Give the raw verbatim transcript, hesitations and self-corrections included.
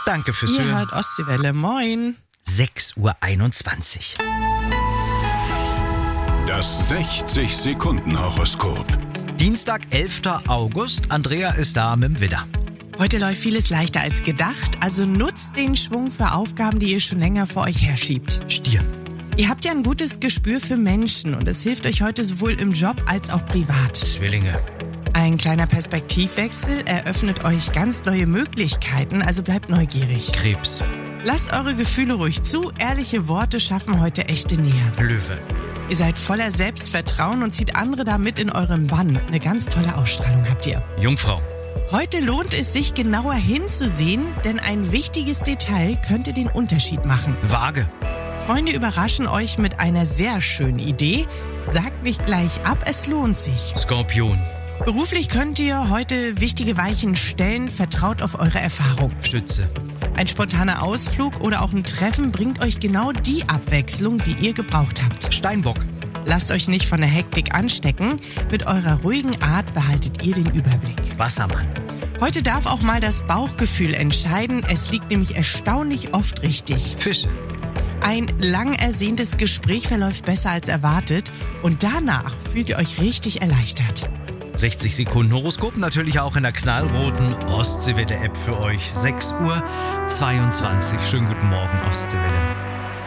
Danke fürs Ihr Hören. hört Ostseewelle. Moin. sechs Uhr einundzwanzig. Das sechzig-Sekunden-Horoskop. Dienstag, elfter August. Andrea ist da mit dem Widder. Heute läuft vieles leichter als gedacht, also nutzt den Schwung für Aufgaben, die ihr schon länger vor euch herschiebt. Stier. Ihr habt ja ein gutes Gespür für Menschen und es hilft euch heute sowohl im Job als auch privat. Zwillinge. Ein kleiner Perspektivwechsel eröffnet euch ganz neue Möglichkeiten, also bleibt neugierig. Krebs. Lasst eure Gefühle ruhig zu, ehrliche Worte schaffen heute echte Nähe. Löwe. Ihr seid voller Selbstvertrauen und zieht andere damit in euren Bann. Eine ganz tolle Ausstrahlung habt ihr. Jungfrau. Heute lohnt es sich genauer hinzusehen, denn ein wichtiges Detail könnte den Unterschied machen. Waage. Freunde überraschen euch mit einer sehr schönen Idee. Sagt nicht gleich ab, es lohnt sich. Skorpion. Beruflich könnt ihr heute wichtige Weichen stellen, vertraut auf eure Erfahrung. Schütze. Ein spontaner Ausflug oder auch ein Treffen bringt euch genau die Abwechslung, die ihr gebraucht habt. Steinbock. Lasst euch nicht von der Hektik anstecken. Mit eurer ruhigen Art behaltet ihr den Überblick. Wassermann. Heute darf auch mal das Bauchgefühl entscheiden. Es liegt nämlich erstaunlich oft richtig. Fische. Ein lang ersehntes Gespräch verläuft besser als erwartet und danach fühlt ihr euch richtig erleichtert. sechzig Sekunden Horoskop, natürlich auch in der knallroten Ostseewelle-App für euch. sechs Uhr zweiundzwanzig. Schönen guten Morgen, Ostseewelle.